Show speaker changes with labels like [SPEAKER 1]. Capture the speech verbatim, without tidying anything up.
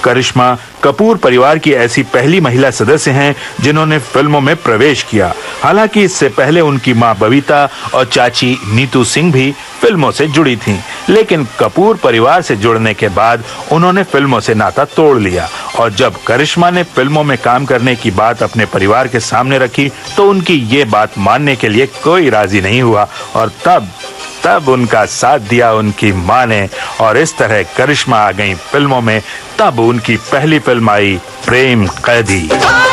[SPEAKER 1] करिश्मा कपूर परिवार की ऐसी पहली महिला सदस्य हैं जिन्होंने फिल्मों में प्रवेश किया। हालांकि इससे पहले उनकी मां बबीता और चाची नीतू सिंह भी फिल्मों से जुड़ी थीं, लेकिन कपूर परिवार से जुड़ने के बाद उन्होंने फिल्मों से नाता तोड़ लिया और जब करिश्मा ने फिल्मों में काम करने की बात अपने परिवार के सामने रखी तो उनकी ये बात मानने के लिए कोई राजी नहीं हुआ और तब तब उनका साथ दिया उनकी मां ने और इस तरह करिश्मा आ गई फिल्मों में। तब उनकी पहली फिल्म आई प्रेम कैदी।